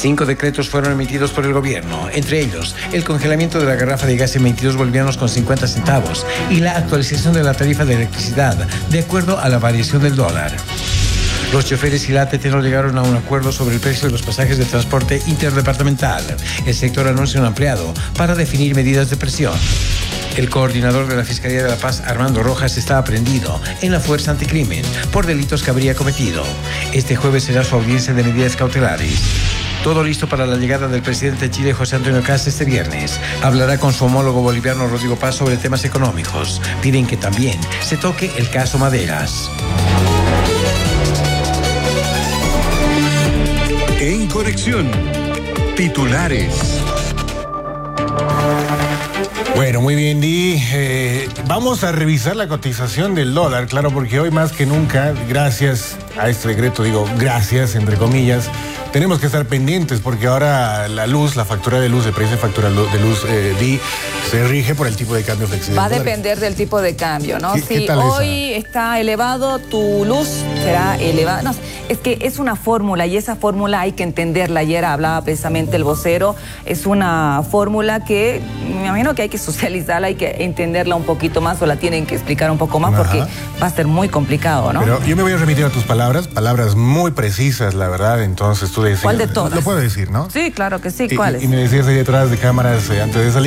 5 decretos fueron emitidos por el gobierno, entre ellos el congelamiento de la garrafa de gas en 22 bolivianos con 50 centavos y la actualización de la tarifa de electricidad de acuerdo a la variación del dólar. Los choferes y la ATT no llegaron a un acuerdo sobre el precio de los pasajes de transporte interdepartamental. El sector anuncia un ampliado para definir medidas de presión. El coordinador de la Fiscalía de La Paz, Armando Rojas, está aprehendido en la Fuerza Anticrimen por delitos que habría cometido. Este jueves será su audiencia de medidas cautelares. Todo listo para la llegada del presidente de Chile, José Antonio Kast, este viernes. Hablará con su homólogo boliviano, Rodrigo Paz, sobre temas económicos. Piden que también se toque el caso Maderas. En Conexión, titulares. Bueno, muy bien, Di. Vamos a revisar la cotización del dólar, claro, porque hoy más que nunca, gracias a este decreto, digo gracias, entre comillas, tenemos que estar pendientes porque ahora la luz, la factura de luz, el precio de factura de luz, Di, se rige por el tipo de cambio flexible. Va a depender del tipo de cambio, ¿no? ¿Qué tal hoy está elevado, tu luz será elevada. No, es que es una fórmula y esa fórmula hay que entenderla. Ayer hablaba precisamente el vocero. Es una fórmula que me imagino que hay que socializarla, hay que entenderla un poquito más o la tienen que explicar un poco más porque va a ser muy complicado, ¿no? Pero yo me voy a remitir a tus palabras muy precisas, la verdad. Entonces tú decías... ¿Cuál de todas? Lo puedo decir, ¿no? Sí, claro que sí. ¿Cuáles? Y me decías ahí detrás de cámaras antes de salir.